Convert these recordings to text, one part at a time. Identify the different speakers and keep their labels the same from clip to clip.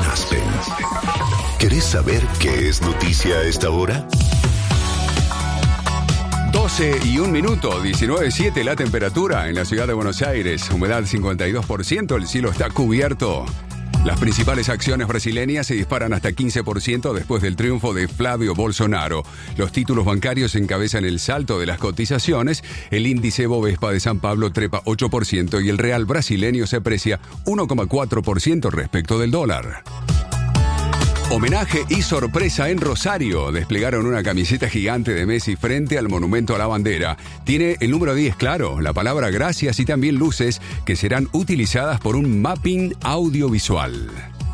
Speaker 1: Aspen. ¿Querés saber qué es noticia a esta hora?
Speaker 2: 12:01, 19:07 la temperatura en la ciudad de Buenos Aires. Humedad 52%, el cielo está cubierto. Las principales acciones brasileñas se disparan hasta 15% después del triunfo de Flavio Bolsonaro. Los títulos bancarios encabezan el salto de las cotizaciones. El índice Bovespa de San Pablo trepa 8% y el real brasileño se aprecia 1,4% respecto del dólar. Homenaje y sorpresa en Rosario. Desplegaron una camiseta gigante de Messi frente al monumento a la bandera. Tiene el número 10 claro, la palabra gracias y también luces que serán utilizadas por un mapping audiovisual.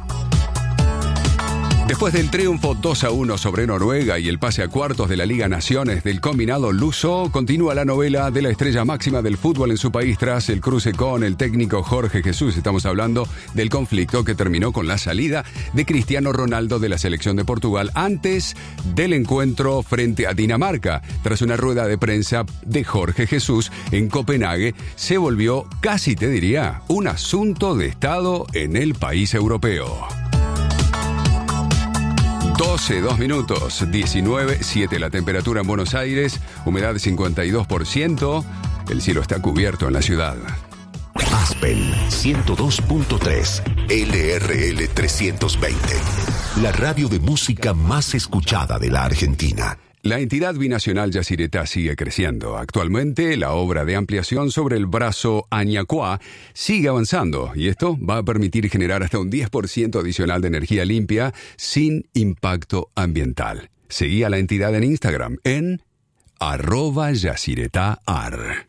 Speaker 2: Después del triunfo 2-1 sobre Noruega y el pase a cuartos de la Liga Naciones del combinado luso, continúa la novela de la estrella máxima del fútbol en su país tras el cruce con el técnico Jorge Jesús. Estamos hablando del conflicto que terminó con la salida de Cristiano Ronaldo de la selección de Portugal antes del encuentro frente a Dinamarca. Tras una rueda de prensa de Jorge Jesús en Copenhague, se volvió, casi te diría, un asunto de Estado en el país europeo. 12:02, 19:07 la temperatura en Buenos Aires, humedad 52%, el cielo está cubierto en la ciudad.
Speaker 1: Aspen 102.3, LRL 320, la radio de música más escuchada de la Argentina.
Speaker 2: La entidad binacional Yacyretá sigue creciendo. Actualmente, la obra de ampliación sobre el brazo Añacuá sigue avanzando y esto va a permitir generar hasta un 10% adicional de energía limpia sin impacto ambiental. Seguí a la entidad en Instagram en @YacyretÁAR.